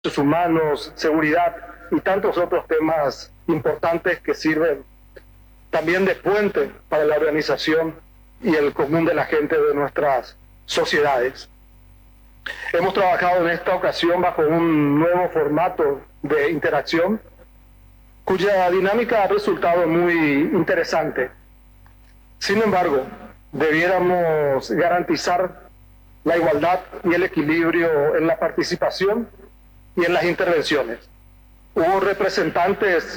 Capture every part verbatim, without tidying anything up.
humanos, seguridad y tantos otros temas importantes que sirven también de puente para la organización y el común de la gente de nuestras sociedades. Hemos trabajado en esta ocasión bajo un nuevo formato de interacción, cuya dinámica ha resultado muy interesante. Sin embargo, debiéramos garantizar la igualdad y el equilibrio en la participación y en las intervenciones. Hubo representantes,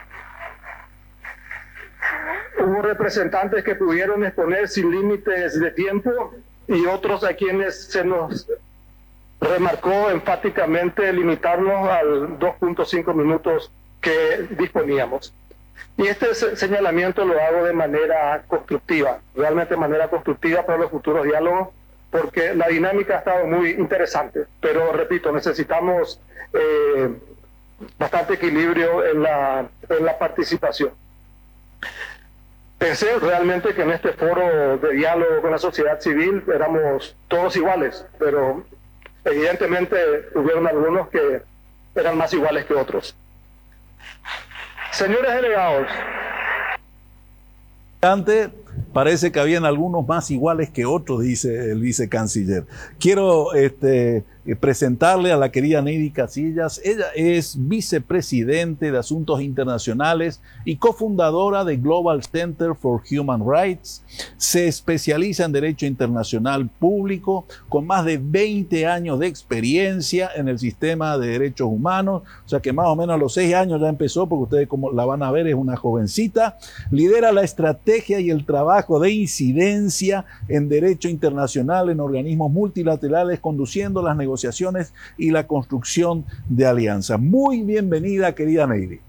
hubo representantes que pudieron exponer sin límites de tiempo y otros a quienes se nos remarcó enfáticamente limitarnos al dos punto cinco minutos que disponíamos. Y este señalamiento lo hago de manera constructiva, realmente de manera constructiva para los futuros diálogos, porque la dinámica ha estado muy interesante, pero repito, necesitamos eh, bastante equilibrio en la, en la participación. Pensé realmente que en este foro de diálogo con la sociedad civil éramos todos iguales, pero evidentemente hubieron algunos que eran más iguales que otros. Señores delegados, parece que habían algunos más iguales que otros, dice el vicecanciller. Quiero este, presentarle a la querida Neidy Casillas. Ella es vicepresidente de Asuntos Internacionales y cofundadora de Global Center for Human Rights. Se especializa en Derecho Internacional Público, con más de veinte años de experiencia en el sistema de derechos humanos. O sea que más o menos a los seis años ya empezó, porque ustedes, como la van a ver, es una jovencita. Lidera la estrategia y el trabajo de incidencia en derecho internacional en organismos multilaterales, conduciendo las negociaciones y la construcción de alianzas. Muy bienvenida, querida Neidy.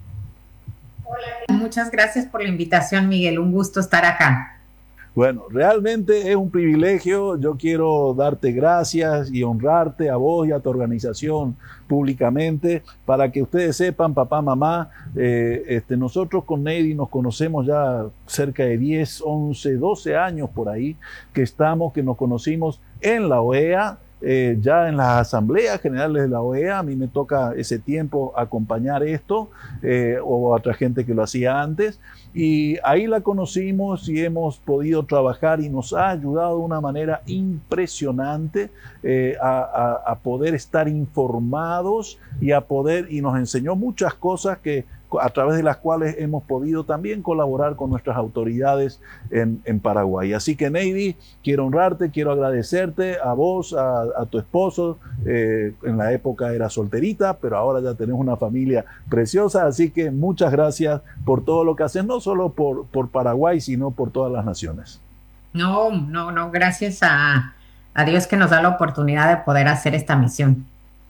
Hola, muchas gracias por la invitación, Miguel. Un gusto estar acá. Bueno, realmente es un privilegio. Yo quiero darte gracias y honrarte a vos y a tu organización públicamente, para que ustedes sepan, papá, mamá, eh, este, nosotros con Neidy nos conocemos ya cerca de diez, once, doce años por ahí, que estamos, que nos conocimos en la O E A, eh, ya en las asambleas generales de la O E A. A mí me toca ese tiempo acompañar esto, eh, o a otra gente que lo hacía antes, y ahí la conocimos y hemos podido trabajar, y nos ha ayudado de una manera impresionante eh, a, a, a poder estar informados y a poder, y nos enseñó muchas cosas que a través de las cuales hemos podido también colaborar con nuestras autoridades en, en Paraguay. Así que, Neidy, quiero honrarte, quiero agradecerte a vos, a, a tu esposo. Eh, en la época era solterita, pero ahora ya tenés una familia preciosa, así que muchas gracias por todo lo que haces, no solo por, por Paraguay, sino por todas las naciones. No, no, no, gracias a, a Dios que nos da la oportunidad de poder hacer esta misión.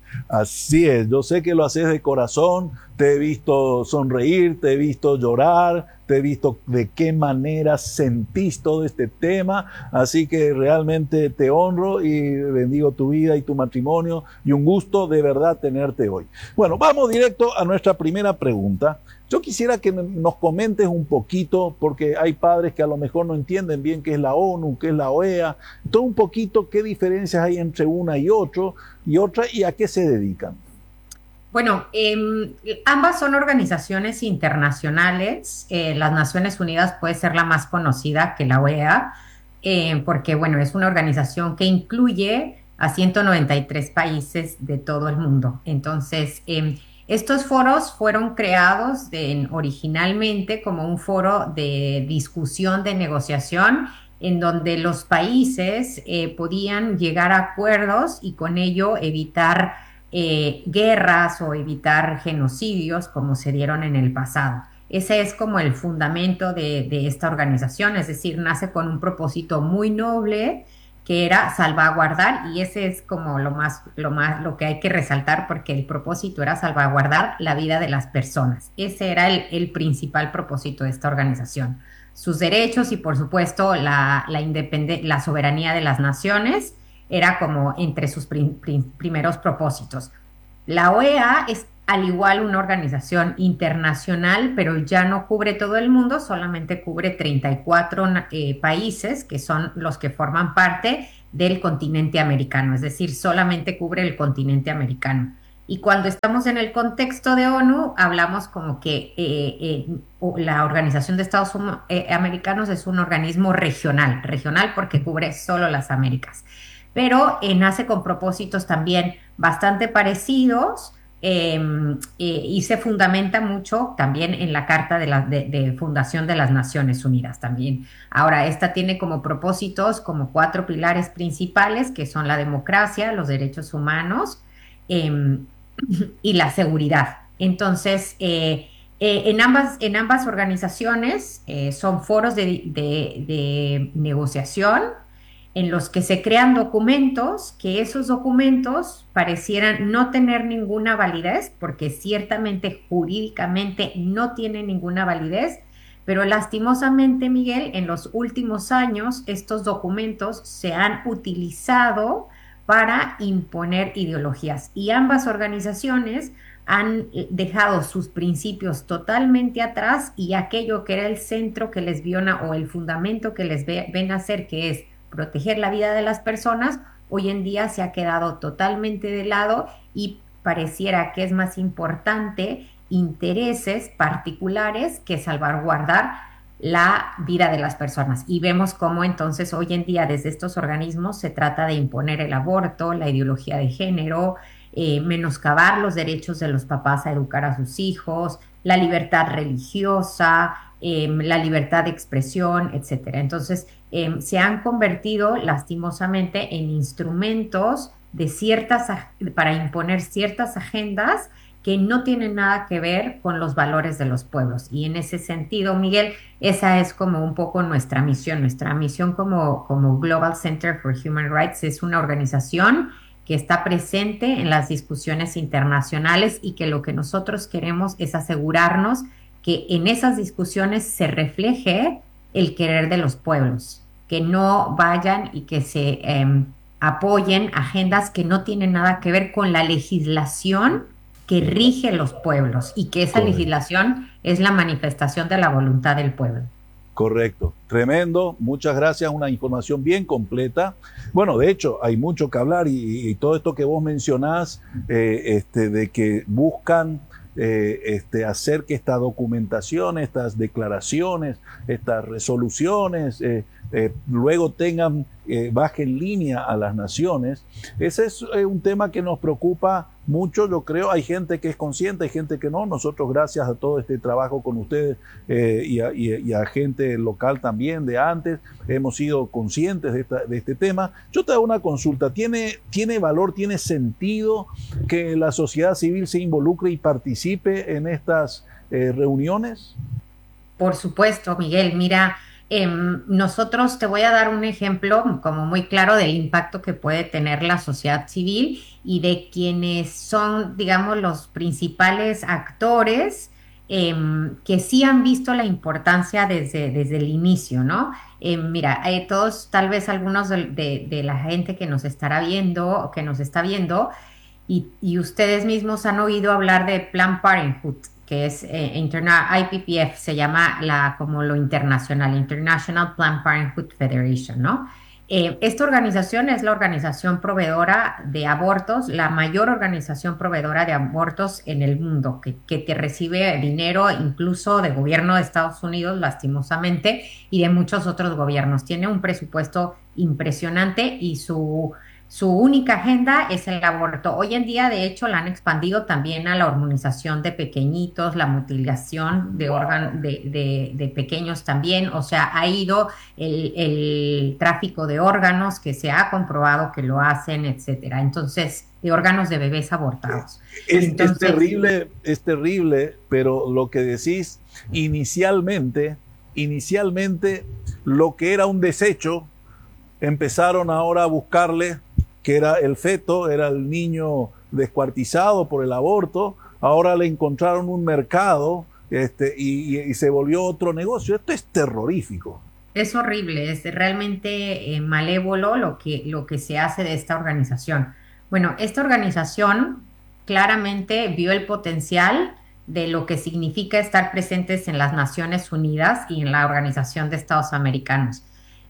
Así es, yo sé que lo haces de corazón, te he visto sonreír, te he visto llorar, te he visto de qué manera sentís todo este tema, así que realmente te honro y bendigo tu vida y tu matrimonio, y un gusto de verdad tenerte hoy. Bueno, vamos directo a nuestra primera pregunta. Yo quisiera que nos comentes un poquito, porque hay padres que a lo mejor no entienden bien qué es la ONU, qué es la O E A, todo un poquito qué diferencias hay entre una y otro, y otra, y a qué se dedican. Bueno, eh, ambas son organizaciones internacionales. Eh, las Naciones Unidas puede ser la más conocida que la O E A, eh, porque bueno, es una organización que incluye a ciento noventa y tres países de todo el mundo. Entonces, eh, estos foros fueron creados de, originalmente como un foro de discusión, de negociación, en donde los países eh, podían llegar a acuerdos y con ello evitar eh, guerras o evitar genocidios como se dieron en el pasado. Ese es como el fundamento de, de esta organización, es decir, nace con un propósito muy noble, que era salvaguardar, y ese es como lo más, lo más, lo que hay que resaltar, porque el propósito era salvaguardar la vida de las personas. Ese era el, el principal propósito de esta organización. Sus derechos y, por supuesto, la, la, independen- la soberanía de las naciones era como entre sus prim- prim- primeros propósitos. La O E A es, al igual, una organización internacional, pero ya no cubre todo el mundo, solamente cubre treinta y cuatro eh, países, que son los que forman parte del continente americano, es decir, solamente cubre el continente americano. Y cuando estamos en el contexto de ONU, hablamos como que eh, eh, la Organización de Estados Americanos es un organismo regional, regional porque cubre solo las Américas, pero eh, nace con propósitos también bastante parecidos. Eh, eh, y se fundamenta mucho también en la Carta de, la, de, de Fundación de las Naciones Unidas también. Ahora, esta tiene como propósitos como cuatro pilares principales, que son la democracia, los derechos humanos, eh, y la seguridad. Entonces, eh, eh, en, ambas, en ambas organizaciones eh, son foros de, de, de negociación en los que se crean documentos, que esos documentos parecieran no tener ninguna validez, porque ciertamente jurídicamente no tienen ninguna validez, pero lastimosamente, Miguel, en los últimos años estos documentos se han utilizado para imponer ideologías y ambas organizaciones han dejado sus principios totalmente atrás y aquello que era el centro que les vio o el fundamento que les ve, ven a hacer, que es proteger la vida de las personas, hoy en día se ha quedado totalmente de lado y pareciera que es más importante intereses particulares que salvaguardar la vida de las personas. Y vemos cómo entonces hoy en día desde estos organismos se trata de imponer el aborto, la ideología de género, eh, menoscabar los derechos de los papás a educar a sus hijos, la libertad religiosa, eh, la libertad de expresión, etcétera. Entonces, eh, se han convertido lastimosamente en instrumentos de ciertas, para imponer ciertas agendas que no tienen nada que ver con los valores de los pueblos. Y en ese sentido, Miguel, esa es como un poco nuestra misión. Nuestra misión como, como Global Center for Human Rights es una organización que está presente en las discusiones internacionales y que lo que nosotros queremos es asegurarnos que en esas discusiones se refleje el querer de los pueblos, que no vayan y que se eh, apoyen agendas que no tienen nada que ver con la legislación que rige los pueblos y que esa Correcto. Legislación es la manifestación de la voluntad del pueblo. Correcto, tremendo, muchas gracias, una información bien completa. Bueno, de hecho, hay mucho que hablar y, y todo esto que vos mencionás, eh, este, de que buscan eh, este, hacer que esta documentación, estas declaraciones, estas resoluciones, eh, eh, luego tengan, eh, bajen línea a las naciones. Ese es eh, un tema que nos preocupa mucho, yo creo. Hay gente que es consciente, hay gente que no. Nosotros, gracias a todo este trabajo con ustedes eh, y, a, y, y a gente local también de antes, hemos sido conscientes de, esta, de este tema. Yo te hago una consulta. ¿Tiene, ¿Tiene valor, tiene sentido que la sociedad civil se involucre y participe en estas eh, reuniones? Por supuesto, Miguel. Mira, Eh, nosotros te voy a dar un ejemplo como muy claro del impacto que puede tener la sociedad civil y de quienes son, digamos, los principales actores eh, que sí han visto la importancia desde, desde el inicio, ¿no? Eh, mira, eh, todos, tal vez algunos de, de, de la gente que nos estará viendo o que nos está viendo y, y ustedes mismos han oído hablar de Planned Parenthood, que es eh, interna, I P P F, se llama la, como lo internacional, International Planned Parenthood Federation, ¿no? Eh, esta organización es la organización proveedora de abortos, la mayor organización proveedora de abortos en el mundo, que, que te recibe dinero incluso del gobierno de Estados Unidos, lastimosamente, y de muchos otros gobiernos. Tiene un presupuesto impresionante y su... Su única agenda es el aborto. Hoy en día, de hecho, la han expandido también a la hormonización de pequeñitos, la mutilación de, órgan de, de, de pequeños también. O sea, ha ido el, el tráfico de órganos que se ha comprobado que lo hacen, etcétera. Entonces, de órganos de bebés abortados. Es, Entonces, es terrible, es terrible, pero lo que decís, inicialmente, inicialmente, lo que era un desecho, empezaron ahora a buscarle, que era el feto, era el niño descuartizado por el aborto, ahora le encontraron un mercado este, y, y, y se volvió otro negocio. Esto es terrorífico. Es horrible, es realmente eh, malévolo lo que, lo que se hace de esta organización. Bueno, esta organización claramente vio el potencial de lo que significa estar presentes en las Naciones Unidas y en la Organización de Estados Americanos.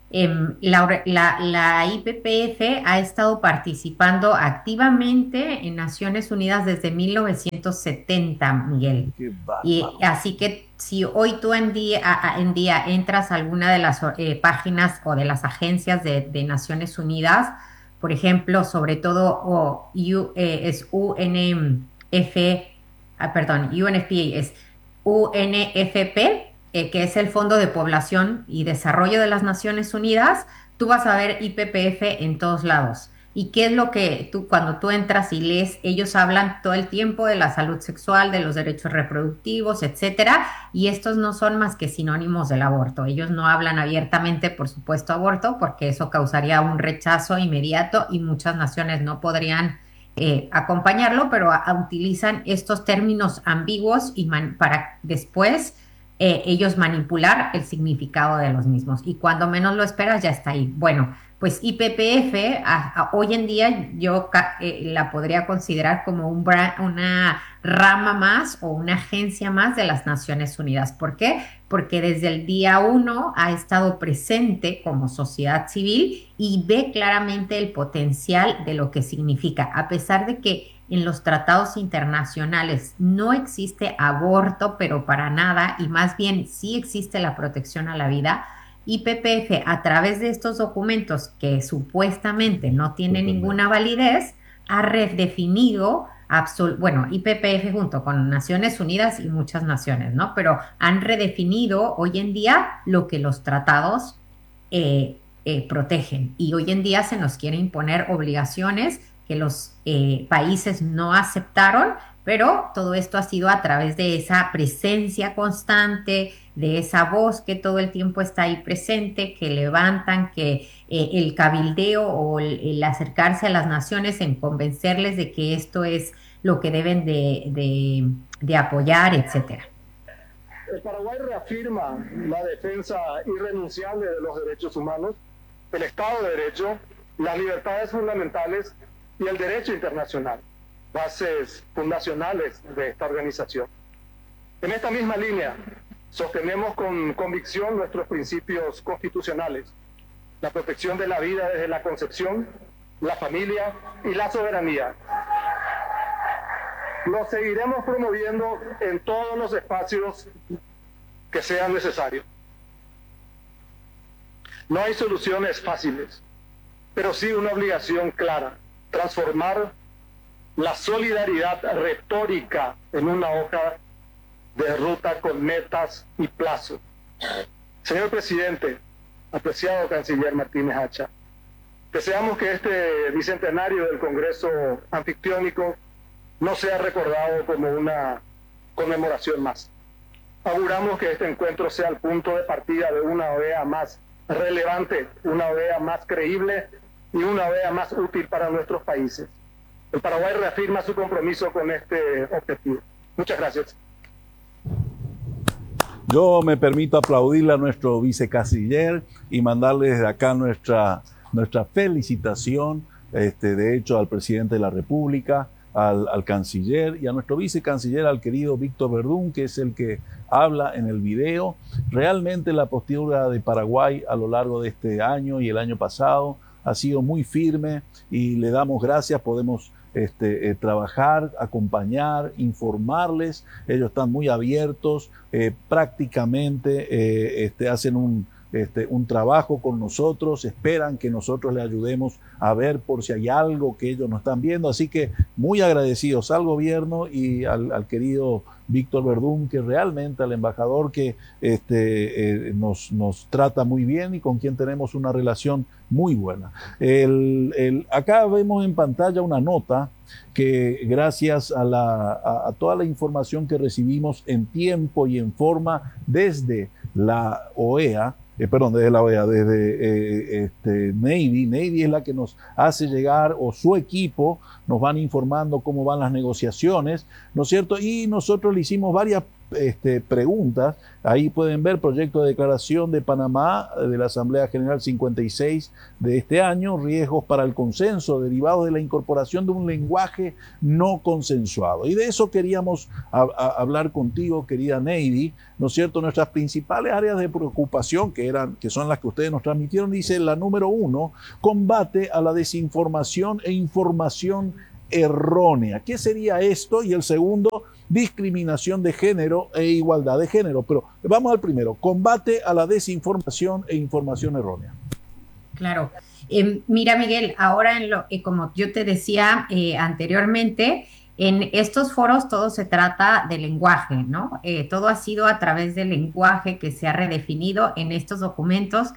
Em, la, la, la I P P F ha estado participando activamente en Naciones Unidas desde mil novecientos setenta, Miguel. Qué Y bárbaro. así que si hoy tú en día, a- a- en día entras a alguna de las eh, páginas o de las agencias de, de Naciones Unidas, por ejemplo, sobre todo o U- eh, es U N F, ah, perdón, U N F P A es U N F P, eh, que es el Fondo de Población y Desarrollo de las Naciones Unidas, tú vas a ver I P P F en todos lados. ¿Y qué es lo que tú, cuando tú entras y lees, ellos hablan todo el tiempo de la salud sexual, de los derechos reproductivos, etcétera, y estos no son más que sinónimos del aborto. Ellos no hablan abiertamente, por supuesto, aborto, porque eso causaría un rechazo inmediato y muchas naciones no podrían eh, acompañarlo, pero a, a utilizan estos términos ambiguos y man, para después eh, ellos manipular el significado de los mismos. Y cuando menos lo esperas, ya está ahí. Bueno, pues I P P F a, a, hoy en día yo eh, la podría considerar como un brand, una rama más o una agencia más de las Naciones Unidas. ¿Por qué? Porque desde el día uno ha estado presente como sociedad civil y ve claramente el potencial de lo que significa, a pesar de que en los tratados internacionales no existe aborto, pero para nada, y más bien sí existe la protección a la vida. I P P F, a través de estos documentos que supuestamente no tienen Totalmente. ninguna validez, ha redefinido, absol bueno, I P P F junto con Naciones Unidas y muchas naciones, ¿no? Pero han redefinido hoy en día lo que los tratados eh, eh, protegen. Y hoy en día se nos quiere imponer obligaciones que los eh, países no aceptaron, pero todo esto ha sido a través de esa presencia constante, de esa voz que todo el tiempo está ahí presente, que levantan, que eh, el cabildeo o el, el, acercarse a las naciones en convencerles de que esto es lo que deben de, de, de apoyar, etcétera. El Paraguay reafirma la defensa irrenunciable de los derechos humanos, el Estado de Derecho, las libertades fundamentales y el derecho internacional, bases fundacionales de esta organización. En esta misma línea, sostenemos con convicción nuestros principios constitucionales, la protección de la vida desde la concepción, la familia y la soberanía. Lo seguiremos promoviendo en todos los espacios que sean necesarios. No hay soluciones fáciles, pero sí una obligación clara: transformar la solidaridad retórica en una hoja de ruta con metas y plazos. Señor presidente, apreciado canciller Martínez Hacha, deseamos que este bicentenario del Congreso Anfictiónico no sea recordado como una conmemoración más. Auguramos que este encuentro sea el punto de partida de una O E A más relevante, una O E A más creíble y una O E A más útil para nuestros países. El Paraguay reafirma su compromiso con este objetivo. Muchas gracias. Yo me permito aplaudirle a nuestro vicecanciller y mandarle desde acá nuestra, nuestra felicitación, este, de hecho, al presidente de la República, al, al canciller y a nuestro vicecanciller, al querido Víctor Verdún, que es el que habla en el video. Realmente la postura de Paraguay a lo largo de este año y el año pasado ha sido muy firme y le damos gracias. Podemos Este, eh, trabajar, acompañar, informarles. Ellos están muy abiertos, eh, prácticamente eh, este, hacen un, este, un trabajo con nosotros, esperan que nosotros les ayudemos a ver por si hay algo que ellos no están viendo. Así que muy agradecidos al gobierno y al, al querido Víctor Verdún, que realmente al embajador que este, eh, nos, nos trata muy bien y con quien tenemos una relación muy buena. El, el, acá vemos en pantalla una nota que gracias a, la, a, a toda la información que recibimos en tiempo y en forma desde la O E A, eh, perdón, desde la O E A, desde eh, este, Navy, Navy es la que nos hace llegar, o su equipo nos van informando cómo van las negociaciones, ¿no es cierto? Y nosotros le hicimos varias este, preguntas. Ahí pueden ver proyecto de declaración de Panamá de la Asamblea General cincuenta y seis de este año, riesgos para el consenso derivados de la incorporación de un lenguaje no consensuado. Y de eso queríamos a, a hablar contigo, querida Neidy, ¿no es cierto? Nuestras principales áreas de preocupación, que, eran, que son las que ustedes nos transmitieron, dice la número uno, combate a la desinformación e información errónea. ¿Qué sería esto? Y el segundo, discriminación de género e igualdad de género. Pero vamos al primero, combate a la desinformación e información errónea. Claro. Eh, mira, Miguel, ahora en lo, eh, como yo te decía eh, anteriormente, en estos foros todo se trata de lenguaje, ¿no? Eh, todo ha sido a través del lenguaje que se ha redefinido en estos documentos.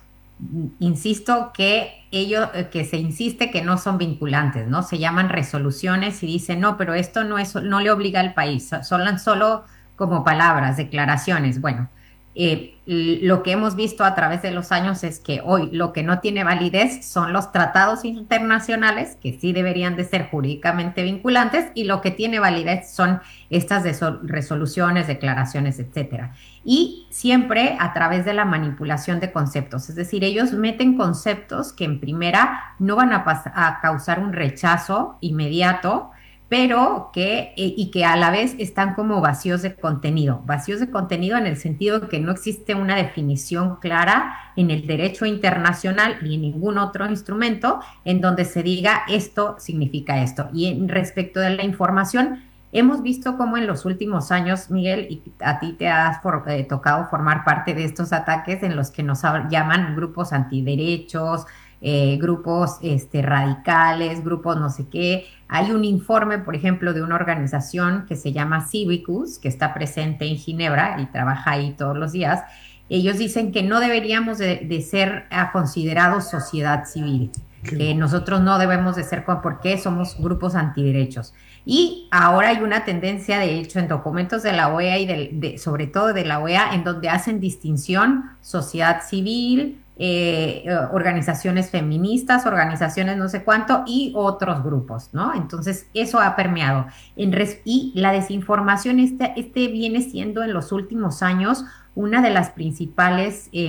Insisto que ello, que se insiste que no son vinculantes, ¿no? Se llaman resoluciones y dicen, no, pero esto no es, no le obliga al país, son solo como palabras, declaraciones. Bueno, eh, lo que hemos visto a través de los años es que hoy lo que no tiene validez son los tratados internacionales, que sí deberían de ser jurídicamente vinculantes, y lo que tiene validez son estas resoluciones, declaraciones, etcétera. Y siempre a través de la manipulación de conceptos, es decir, ellos meten conceptos que en primera no van a, a causar un rechazo inmediato, pero que, eh, y que a la vez están como vacíos de contenido, vacíos de contenido en el sentido de que no existe una definición clara en el derecho internacional ni en ningún otro instrumento en donde se diga esto significa esto. Y en respecto de la información, hemos visto cómo en los últimos años, Miguel, y a ti te ha for, eh, tocado formar parte de estos ataques en los que nos llaman grupos antiderechos, Eh, grupos este, radicales, grupos no sé qué. Hay un informe, por ejemplo, de una organización que se llama Civicus, que está presente en Ginebra y trabaja ahí todos los días. Ellos dicen que no deberíamos de, de ser considerados sociedad civil, qué que nosotros no debemos de ser, porque somos grupos antiderechos. Y ahora hay una tendencia, de hecho, en documentos de la O E A y de, de, sobre todo de la O E A, en donde hacen distinción sociedad civil, Eh, organizaciones feministas, organizaciones no sé cuánto y otros grupos, ¿no? Entonces eso ha permeado. En res y la desinformación este, este viene siendo en los últimos años una de las principales eh,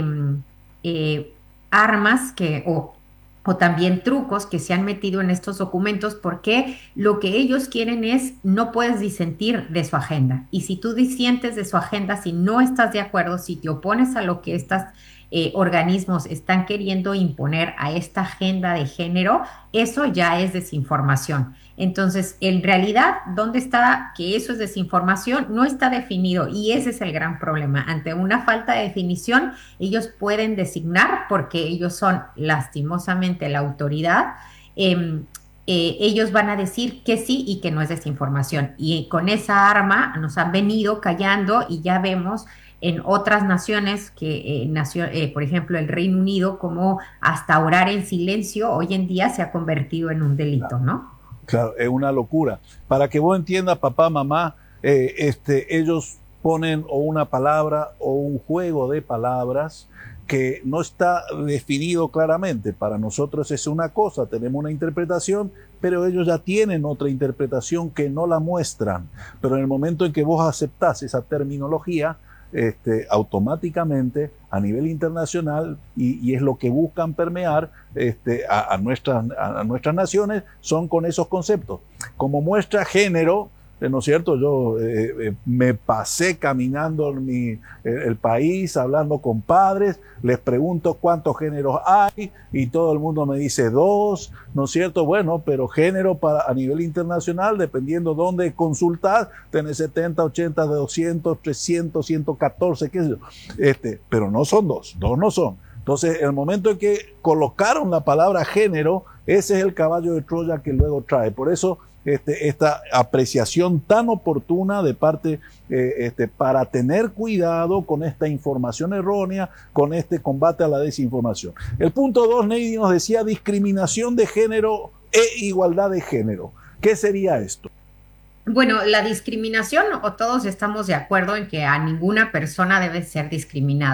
eh, armas que, o, o también trucos que se han metido en estos documentos, porque lo que ellos quieren es, no puedes disentir de su agenda, y si tú disientes de su agenda, si no estás de acuerdo, si te opones a lo que estas Eh, organismos están queriendo imponer a esta agenda de género, eso ya es desinformación. Entonces, en realidad, ¿dónde está que eso es desinformación? No está definido, y ese es el gran problema. Ante una falta de definición, ellos pueden designar, porque ellos son lastimosamente la autoridad, eh, eh, ellos van a decir que sí y que no es desinformación. Y con esa arma nos han venido callando, y ya vemos en otras naciones, que eh, nació, eh, por ejemplo, el Reino Unido, como hasta orar en silencio hoy en día se ha convertido en un delito, ¿no? Claro, es una locura. Para que vos entiendas, papá, mamá, eh, este, ellos ponen o una palabra o un juego de palabras que no está definido claramente. Para nosotros es una cosa, tenemos una interpretación, pero ellos ya tienen otra interpretación que no la muestran. Pero en el momento en que vos aceptás esa terminología, Este, automáticamente a nivel internacional, y, y es lo que buscan permear este, a, a, nuestras, a, a nuestras naciones, son con esos conceptos. Como muestra género, ¿no es cierto? Yo eh, eh, me pasé caminando en mi, eh, el país, hablando con padres, les pregunto cuántos géneros hay y todo el mundo me dice dos, ¿no es cierto? Bueno, pero género para, a nivel internacional, dependiendo dónde consultar, tenés setenta, ochenta, doscientos, trescientos, ciento catorce, qué sé yo. Este, pero no son dos, dos no son. Entonces, el momento en que colocaron la palabra género, ese es el caballo de Troya que luego trae. Por eso, Este, esta apreciación tan oportuna de parte, eh, este, para tener cuidado con esta información errónea, con este combate a la desinformación. El punto dos, Neidy nos decía discriminación de género e igualdad de género. ¿Qué sería esto? Bueno, la discriminación, o todos estamos de acuerdo en que a ninguna persona debe ser discriminada.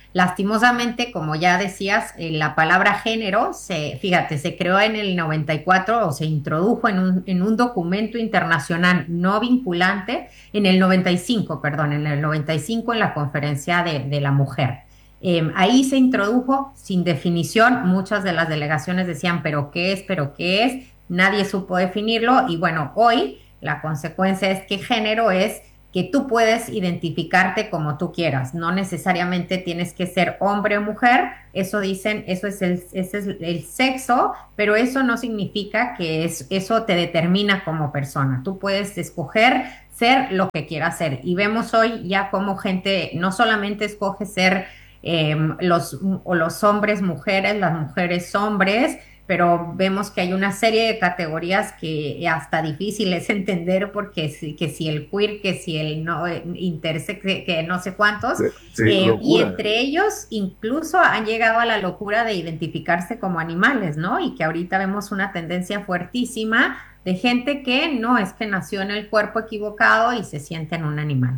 lastimosamente, como ya decías, eh, la palabra género, se, fíjate, se creó en el noventa y cuatro o se introdujo en un, en un documento internacional no vinculante en el noventa y cinco, perdón, en el noventa y cinco en la Conferencia de, de la Mujer. Eh, ahí se introdujo sin definición, muchas de las delegaciones decían, pero ¿qué es? ¿Pero qué es? Nadie supo definirlo y bueno, hoy la consecuencia es que género es que tú puedes identificarte como tú quieras, no necesariamente tienes que ser hombre o mujer, eso dicen, eso es el, ese es el sexo, pero eso no significa que es, eso te determina como persona, tú puedes escoger ser lo que quieras ser y vemos hoy ya como gente no solamente escoge ser eh, los, o los hombres mujeres, las mujeres hombres, pero vemos que hay una serie de categorías que hasta difícil es entender porque si, que si el queer, que si el no intersex, que no sé cuántos, Sí, sí, eh, y locura. entre ellos incluso han llegado a la locura de identificarse como animales, ¿no? Y que ahorita vemos una tendencia fuertísima de gente que no es que nació en el cuerpo equivocado y se siente en un animal.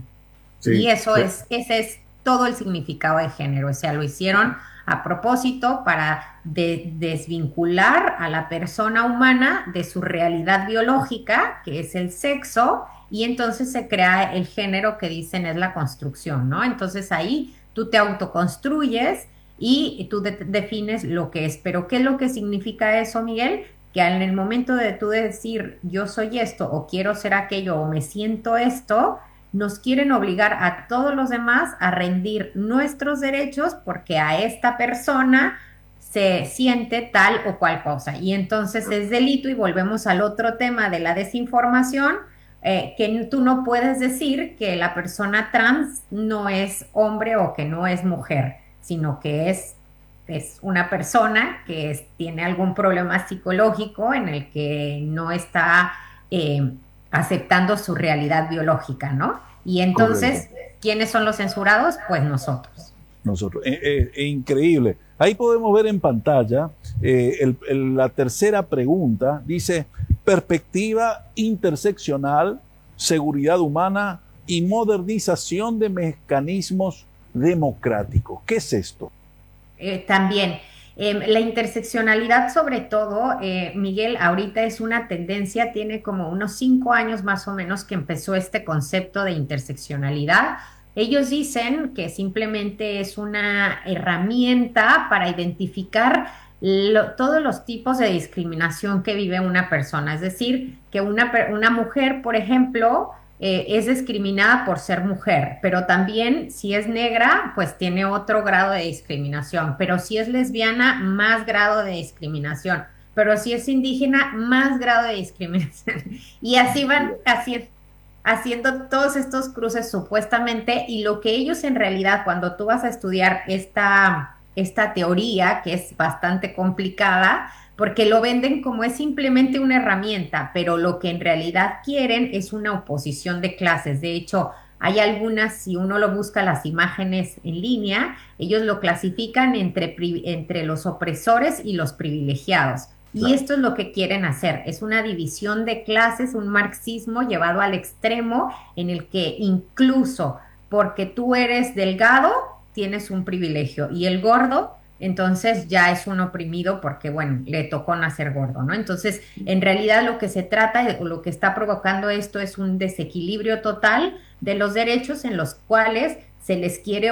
Y Sí, eso pe- es, ese es todo el significado de género, o sea, lo hicieron a propósito para de- desvincular a la persona humana de su realidad biológica, que es el sexo, y entonces se crea el género que dicen es la construcción, ¿no? Entonces ahí tú te autoconstruyes y tú de- defines lo que es. Pero ¿qué es lo que significa eso, Miguel? Que en el momento de tú decir yo soy esto o quiero ser aquello o me siento esto, nos quieren obligar a todos los demás a rendir nuestros derechos porque a esta persona se siente tal o cual cosa. Y entonces es delito y volvemos al otro tema de la desinformación, eh, que tú no puedes decir que la persona trans no es hombre o que no es mujer, sino que es, es una persona que es, tiene algún problema psicológico en el que no está... Eh, aceptando su realidad biológica, ¿no? Y correcto. entonces, ¿quiénes son los censurados? Pues nosotros. Nosotros. Eh, eh, eh, increíble. Ahí podemos ver en pantalla eh, el- el- la tercera pregunta. Dice, perspectiva interseccional, seguridad humana y modernización de mecanismos democráticos. ¿Qué es esto? Eh, también, eh, la interseccionalidad sobre todo, eh, Miguel, ahorita es una tendencia, tiene como unos cinco años más o menos que empezó este concepto de interseccionalidad. Ellos dicen que simplemente es una herramienta para identificar lo- todos los tipos de discriminación que vive una persona. Es decir, que una, per- una mujer, por ejemplo, eh, es discriminada por ser mujer, pero también si es negra, pues tiene otro grado de discriminación, pero si es lesbiana, más grado de discriminación, pero si es indígena, más grado de discriminación. Y así van haciendo, haciendo todos estos cruces supuestamente, y lo que ellos en realidad, cuando tú vas a estudiar esta, esta teoría, que es bastante complicada, porque lo venden como es simplemente una herramienta, pero lo que en realidad quieren es una oposición de clases. De hecho, hay algunas, si uno lo busca las imágenes en línea, ellos lo clasifican entre, pri- entre los opresores y los privilegiados. Y Claro. esto es lo que quieren hacer, es una división de clases, un marxismo llevado al extremo en el que incluso porque tú eres delgado, tienes un privilegio y el gordo entonces ya es un oprimido porque, bueno, le tocó nacer gordo, ¿no? Entonces, en realidad lo que se trata o lo que está provocando esto es un desequilibrio total de los derechos en los cuales se les quiere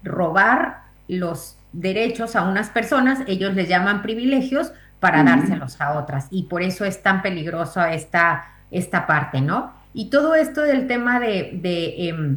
robar los derechos a unas personas, ellos les llaman privilegios para Ujú. dárselos a otras y por eso es tan peligroso esta, esta parte, ¿no? Y todo esto del tema de, de eh,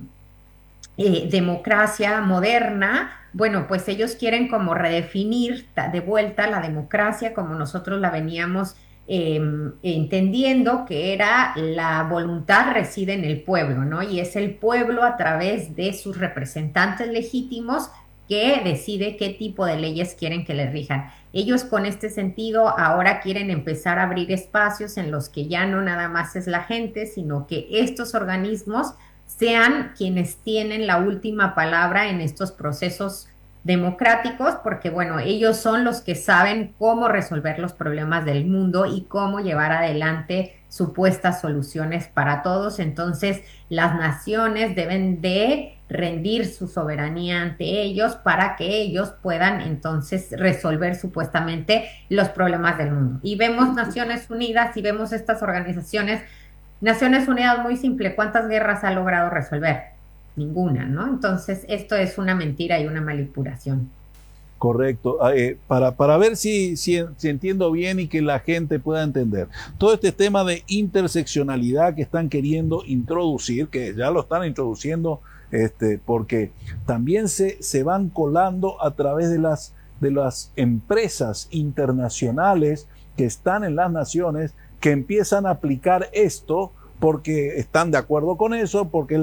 eh, democracia moderna, bueno, pues ellos quieren como redefinir de vuelta la democracia como nosotros la veníamos eh, entendiendo, que era la voluntad reside en el pueblo, ¿no? Y es el pueblo a través de sus representantes legítimos que decide qué tipo de leyes quieren que le rijan. Ellos con este sentido ahora quieren empezar a abrir espacios en los que ya no nada más es la gente, sino que estos organismos sean quienes tienen la última palabra en estos procesos democráticos, porque bueno, ellos son los que saben cómo resolver los problemas del mundo y cómo llevar adelante supuestas soluciones para todos. Entonces, las naciones deben de rendir su soberanía ante ellos para que ellos puedan entonces resolver supuestamente los problemas del mundo. Y vemos Naciones Unidas y vemos estas organizaciones. Naciones Unidas, muy simple, ¿cuántas guerras ha logrado resolver? Ninguna, ¿no? Entonces, esto es una mentira y una manipulación. Correcto. Eh, para, para ver si, si, si entiendo bien y que la gente pueda entender. Todo este tema de interseccionalidad que están queriendo introducir, que ya lo están introduciendo, este, porque también se, se van colando a través de las, de las empresas internacionales que están en las naciones, que empiezan a aplicar esto porque están de acuerdo con eso, porque